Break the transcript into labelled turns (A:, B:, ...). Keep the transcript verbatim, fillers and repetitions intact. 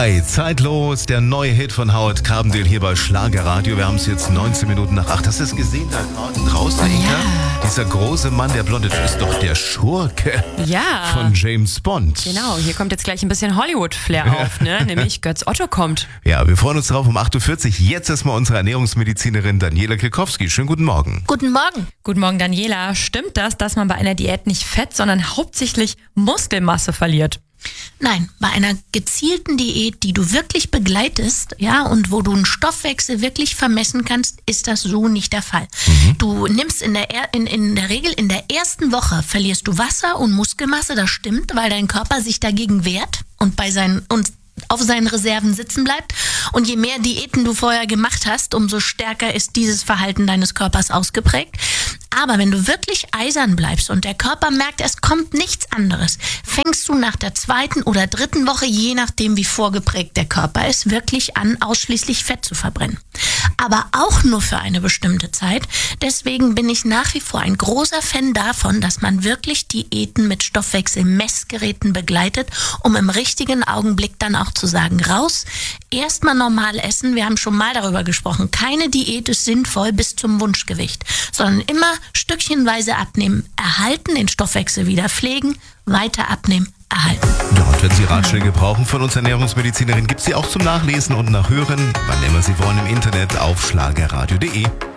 A: Hi, zeitlos, der neue Hit von Howard Carbendale hier bei Schlagerradio. Wir haben es jetzt neunzehn Minuten nach acht. Hast du es gesehen da draußen, Inka?
B: Ja.
A: Dieser große Mann, der blonde, ist doch der Schurke
B: Ja.
A: von James Bond.
B: Genau, hier kommt jetzt gleich ein bisschen Hollywood-Flair auf, ne? Nämlich Götz Otto kommt.
A: Ja, wir freuen uns drauf um acht Uhr vierzig. Jetzt erstmal unsere Ernährungsmedizinerin Daniela Kilkowski. Schönen guten Morgen.
C: Guten Morgen.
B: Guten Morgen, Daniela. Stimmt das, dass man bei einer Diät nicht Fett, sondern hauptsächlich Muskelmasse verliert?
C: Nein, bei einer gezielten Diät, die du wirklich begleitest, ja, und wo du einen Stoffwechsel wirklich vermessen kannst, ist das so nicht der Fall. Mhm. Du nimmst in der, in, in der Regel in der ersten Woche verlierst du Wasser und Muskelmasse, das stimmt, weil dein Körper sich dagegen wehrt und bei seinen und auf seinen Reserven sitzen bleibt. Und je mehr Diäten du vorher gemacht hast, umso stärker ist dieses Verhalten deines Körpers ausgeprägt. Aber wenn du wirklich eisern bleibst und der Körper merkt, es kommt nichts anderes, fängst du nach der zweiten oder dritten Woche, je nachdem wie vorgeprägt der Körper ist, wirklich an, ausschließlich Fett zu verbrennen. Aber auch nur für eine bestimmte Zeit. Deswegen bin ich nach wie vor ein großer Fan davon, dass man wirklich Diäten mit Stoffwechselmessgeräten begleitet, um im richtigen Augenblick dann auch zu sagen, raus, erstmal normal essen. Wir haben schon mal darüber gesprochen. Keine Diät ist sinnvoll bis zum Wunschgewicht, sondern immer stückchenweise abnehmen, erhalten, den Stoffwechsel wieder pflegen, weiter abnehmen, erhalten.
A: Ja, und wenn Sie Ratschläge brauchen von uns Ernährungsmedizinerin, gibt es sie auch zum Nachlesen und Nachhören, wann immer Sie wollen, im Internet auf schlagerradio punkt de.